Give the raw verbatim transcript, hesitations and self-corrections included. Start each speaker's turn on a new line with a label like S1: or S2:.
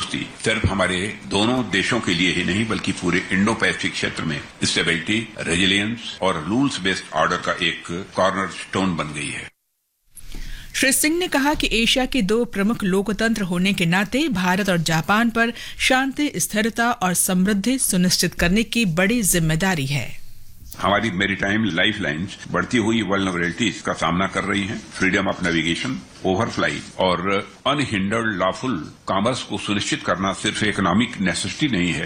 S1: दोस्ती सिर्फ हमारे दोनों देशों के लिए ही नहीं बल्कि पूरे इंडो पैसिफिक क्षेत्र में स्टेबिलिटी, रेजिलियंस और रूल्स बेस्ड ऑर्डर का एक कॉर्नर स्टोन बन गई है।
S2: श्री सिंह ने कहा कि एशिया के दो प्रमुख लोकतंत्र होने के नाते भारत और जापान पर शांति, स्थिरता और समृद्धि सुनिश्चित करने की बड़ी जिम्मेदारी है।
S1: हमारी मैरीटाइम लाइफ लाइन्स बढ़ती हुई वल्नरेबिलिटीज का सामना कर रही हैं। फ्रीडम ऑफ नेविगेशन, ओवरफ्लाइट और अनहिंडर्ड लॉफुल कॉमर्स को सुनिश्चित करना सिर्फ इकोनॉमिक नेसेसिटी नहीं है